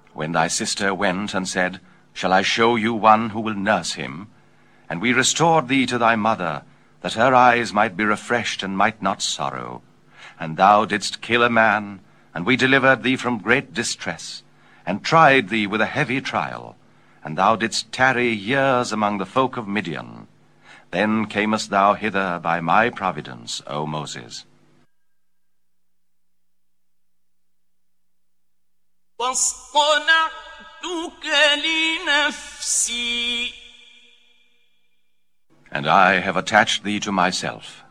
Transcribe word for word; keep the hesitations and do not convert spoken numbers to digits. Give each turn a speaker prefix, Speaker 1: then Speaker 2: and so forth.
Speaker 1: When thy sister went and said, Shall I show you one who will nurse him? And we restored thee to thy mother, that her eyes might be refreshed and might not sorrow. And thou didst kill a man, and we delivered thee from great distress, and tried thee with a heavy trial. And thou didst tarry years among the folk of Midian. Then camest thou hither by my providence, O Moses. And I have attached thee to myself.